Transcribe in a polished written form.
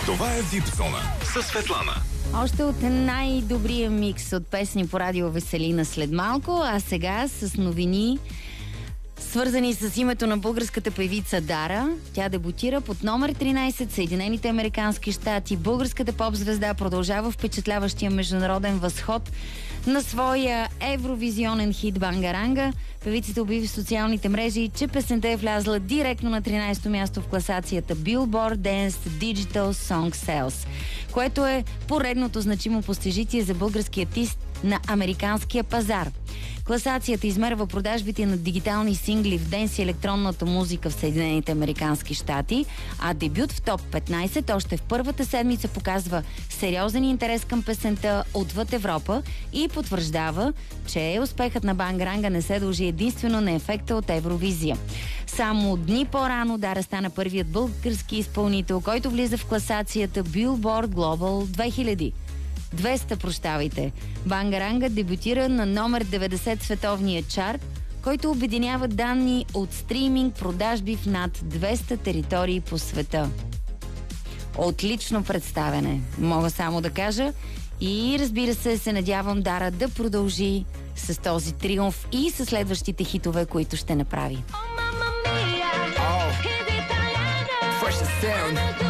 Това е Випзона със Светлана. Още от най-добрия микс от песни по радио Веселина след малко, а сега с новини, свързани с името на българската певица Дара. Тя дебютира под номер 13 в Съединените американски щати. Българската поп-звезда продължава впечатляващия международен възход на своя евровизионен хит Бангаранга. Певицата обяви в социалните мрежи, че песента е влязла директно на 13-то място в класацията Billboard Dance Digital Song Sales, което е поредното значимо постижение за български артист на американския пазар. Класацията измерва продажбите на дигитални сингли в денс и електронната музика в Съединените американски щати, а дебют в топ 15 още в първата седмица показва сериозен интерес към песента отвъд Европа и потвърждава, че успехът на Бангаранга не се дължи единствено на ефекта от Евровизия. Само дни по-рано Дара стана първият български изпълнител, който влиза в класацията Billboard Global 200, Бангаранга дебютира на номер 90 световния чарт, който обединява данни от стриминг продажби в над 200 територии по света. Отлично представяне, мога само да кажа. И разбира се надявам Дара да продължи с този триумф и с следващите хитове, които ще направи. Fresh sound.